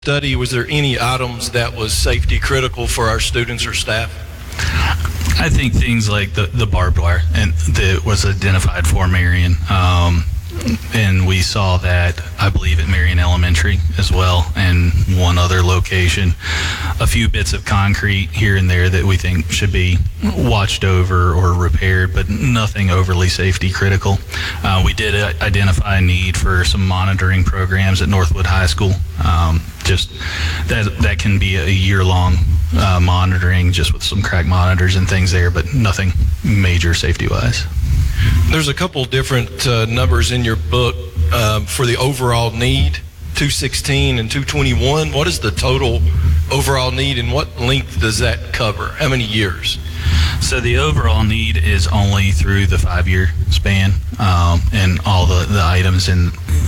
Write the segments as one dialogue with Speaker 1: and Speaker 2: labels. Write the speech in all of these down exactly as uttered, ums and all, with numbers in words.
Speaker 1: Study, was there any items that was safety critical for our students or staff?
Speaker 2: I think things like the, the barbed wire and that was identified for Marion. Um, and we saw that, I believe, at Marion Elementary as well, and one other location. A few bits of concrete here and there that we think should be watched over or repaired, but nothing overly safety critical. Uh, we did uh, identify a need for some monitoring programs at Northwood High School. Um, just that that can be a year-long uh, monitoring, just with some crack monitors and things there, but nothing major safety-wise.
Speaker 1: There's a couple different uh, numbers in your book uh, for the overall need, two sixteen and two twenty-one. What is the total overall need, and what length does that cover? How many years?
Speaker 2: So the overall need is only through the five-year span, um, and all the, the items in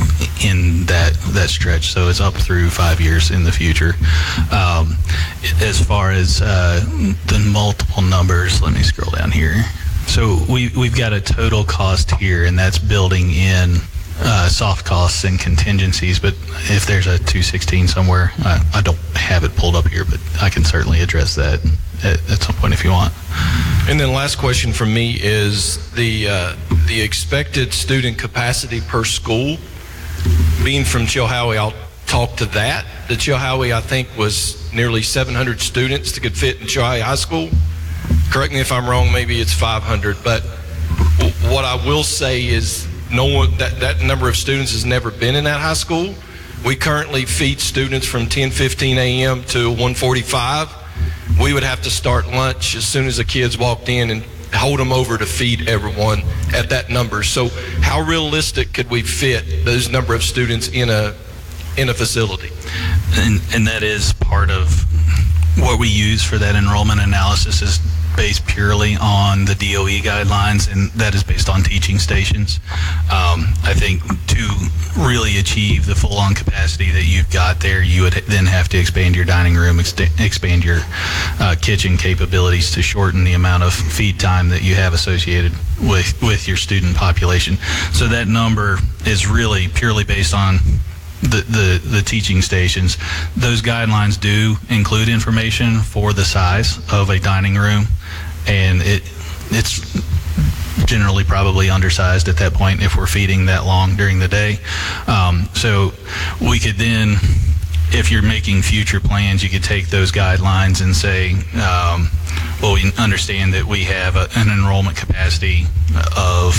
Speaker 2: in that that stretch. So it's up through five years in the future. Um, as far as uh, the multiple numbers, let me scroll down here. So we, we've got a total cost here, and that's building in uh, soft costs and contingencies. But if there's a two sixteen somewhere, I, I don't have it pulled up here, but I can certainly address that at, at some point if you want.
Speaker 1: And then last question from me is the uh, the expected student capacity per school. Being from Chilhowie, I'll talk to that. The Chilhowie, I think, was nearly seven hundred students that could fit in Chilhowie High School. Correct me if I'm wrong, maybe it's five hundred, but what I will say is no one, that, that number of students has never been in that high school. We currently feed students from ten fifteen a.m. to one forty-five. We would have to start lunch as soon as the kids walked in and hold them over to feed everyone at that number. So how realistic could we fit those number of students in a in a facility?
Speaker 2: And, and that is part of what we use for that enrollment analysis, is based purely on the D O E guidelines, and that is based on teaching stations. Um, I think to really achieve the full-on capacity that you've got there, you would then have to expand your dining room, ex- expand your uh, kitchen capabilities to shorten the amount of feed time that you have associated with, with your student population. So that number is really purely based on The, the the teaching stations. Those guidelines do include information for the size of a dining room, and it it's generally probably undersized at that point if we're feeding that long during the day. Um, so we could then, if you're making future plans, you could take those guidelines and say, um, well, we understand that we have a, an enrollment capacity of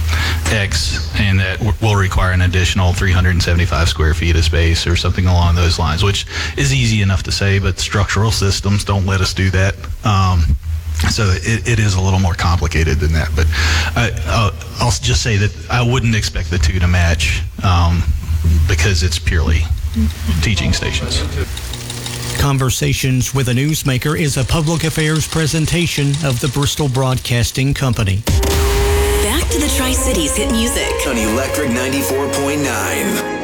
Speaker 2: X, and that will require an additional three hundred seventy-five square feet of space or something along those lines, which is easy enough to say, but structural systems don't let us do that. Um, so it, it is a little more complicated than that. But I, I'll, I'll just say that I wouldn't expect the two to match um, because it's purely teaching stations.
Speaker 3: Conversations with a Newsmaker is a public affairs presentation of the Bristol Broadcasting Company.
Speaker 4: Back to the Tri-Cities hit music
Speaker 5: on Electric ninety-four point nine.